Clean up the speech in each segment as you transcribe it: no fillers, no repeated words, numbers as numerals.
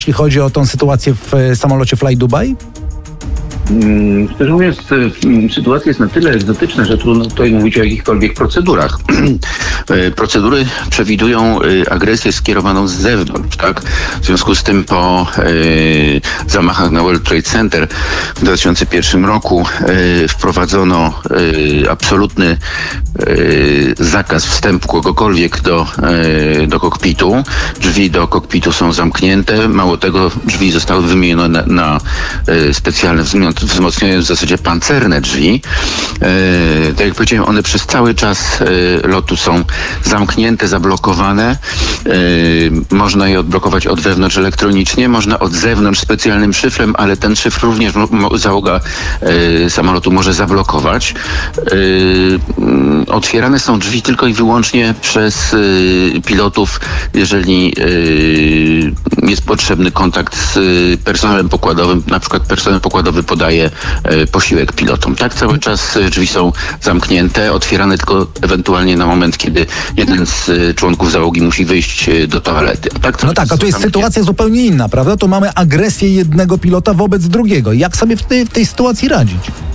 jeśli chodzi o tą sytuację w samolocie Fly Dubai? Szczerze mówiąc, sytuacja jest na tyle egzotyczna, że trudno tutaj mówić o jakichkolwiek procedurach. Procedury przewidują agresję skierowaną z zewnątrz, tak? W związku z tym po zamachach na World Trade Center w 2001 roku wprowadzono absolutny zakaz wstępu kogokolwiek do kokpitu. Drzwi do kokpitu są zamknięte. Mało tego, drzwi zostały wymienione na specjalne wzmocnione w zasadzie pancerne drzwi. Tak jak powiedziałem, one przez cały czas lotu są zamknięte, zablokowane. Można je odblokować od wewnątrz elektronicznie, można od zewnątrz specjalnym szyfrem, ale ten szyfr również załoga samolotu może zablokować. Otwierane są drzwi tylko i wyłącznie przez pilotów, jeżeli jest potrzebny kontakt z personelem pokładowym, na przykład personel pokładowy podaje posiłek pilotom. Tak cały czas drzwi są zamknięte, otwierane tylko ewentualnie na moment, kiedy jeden z członków załogi musi wyjść do toalety. A to jest sytuacja zupełnie inna, prawda? To mamy agresję jednego pilota wobec drugiego. Jak sobie w tej sytuacji radzić?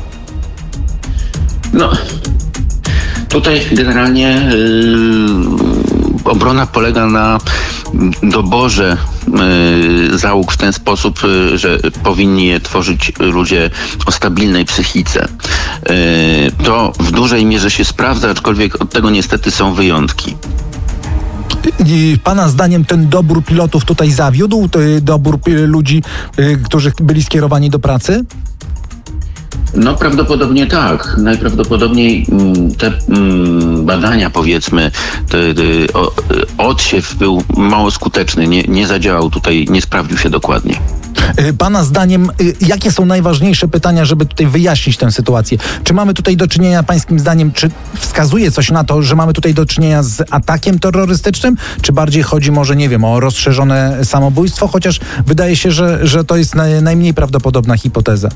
Tutaj generalnie obrona polega na doborze załóg w ten sposób, że powinni je tworzyć ludzie o stabilnej psychice. To w dużej mierze się sprawdza, aczkolwiek od tego niestety są wyjątki. I pana zdaniem ten dobór pilotów tutaj zawiódł? Dobór ludzi, którzy byli skierowani do pracy? Prawdopodobnie tak. Najprawdopodobniej te badania, powiedzmy, odsiew był mało skuteczny, nie zadziałał tutaj, nie sprawdził się dokładnie. Pana zdaniem, jakie są najważniejsze pytania, żeby tutaj wyjaśnić tę sytuację? Czy mamy tutaj do czynienia, pańskim zdaniem, czy wskazuje coś na to, że mamy tutaj do czynienia z atakiem terrorystycznym? Czy bardziej chodzi może, nie wiem, o rozszerzone samobójstwo? Chociaż wydaje się, że to jest najmniej prawdopodobna hipoteza.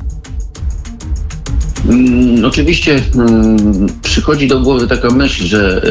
Oczywiście przychodzi do głowy taka myśl, że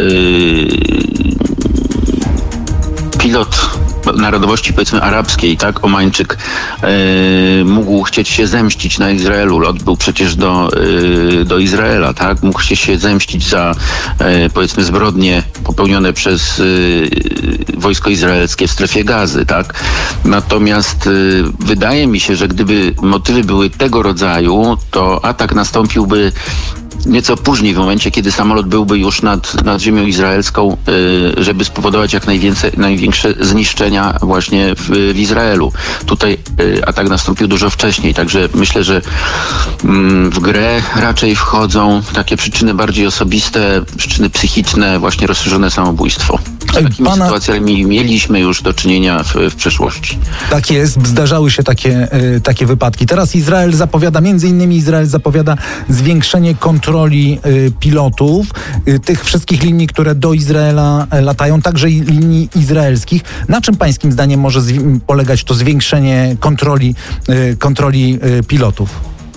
pilot narodowości, powiedzmy, arabskiej, tak, Omańczyk, mógł chcieć się zemścić na Izraelu. Lot był przecież do Izraela, tak? Mógł się zemścić za, powiedzmy, zbrodnie popełnione przez wojsko izraelskie w strefie Gazy, tak? Natomiast wydaje mi się, że gdyby motywy były tego rodzaju, to atak nastąpiłby nieco później, w momencie, kiedy samolot byłby już nad ziemią izraelską, żeby spowodować jak największe zniszczenia właśnie w Izraelu. Tutaj atak nastąpił dużo wcześniej, także myślę, że w grę raczej wchodzą takie przyczyny bardziej osobiste, przyczyny psychiczne, właśnie rozszerzone samobójstwo. Z takimi sytuacjami mieliśmy już do czynienia w przeszłości. Tak jest, zdarzały się takie wypadki. Teraz między innymi Izrael zapowiada zwiększenie kontroli pilotów, tych wszystkich linii, które do Izraela latają, także i linii izraelskich. Na czym pańskim zdaniem może polegać to zwiększenie kontroli pilotów?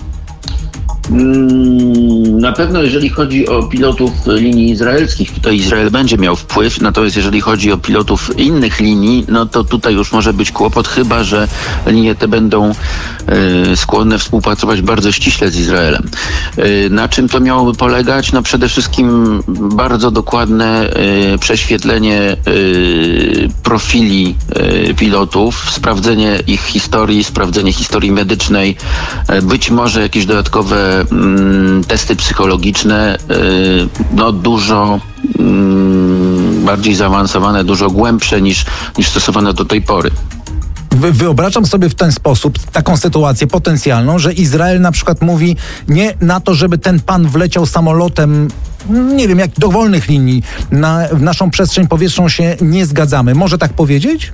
Na pewno jeżeli chodzi o pilotów linii izraelskich, tutaj Izrael będzie miał wpływ, natomiast jeżeli chodzi o pilotów innych linii, no to tutaj już może być kłopot, chyba że linie te będą skłonne współpracować bardzo ściśle z Izraelem. Na czym to miałoby polegać? No przede wszystkim bardzo dokładne prześwietlenie profili pilotów, sprawdzenie ich historii, sprawdzenie historii medycznej, być może jakieś dodatkowe testy psychologiczne, dużo bardziej zaawansowane, dużo głębsze niż stosowane do tej pory. Wyobrażam sobie w ten sposób taką sytuację potencjalną, że Izrael na przykład mówi nie na to, żeby ten pan wleciał samolotem, nie wiem, jak dowolnych linii, w naszą przestrzeń powietrzną się nie zgadzamy. Może tak powiedzieć?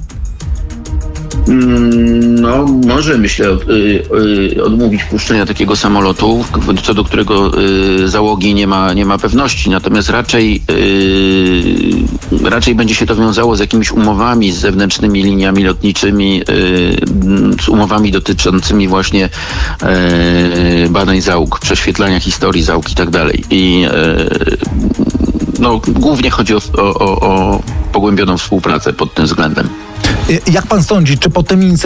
Może, myślę, odmówić wpuszczenia takiego samolotu, co do którego załogi nie ma pewności. Natomiast raczej będzie się to wiązało z jakimiś umowami z zewnętrznymi liniami lotniczymi, z umowami dotyczącymi właśnie badań załóg, prześwietlania historii załóg i tak dalej. I głównie chodzi o pogłębioną współpracę pod tym względem. Jak pan sądzi, czy po tym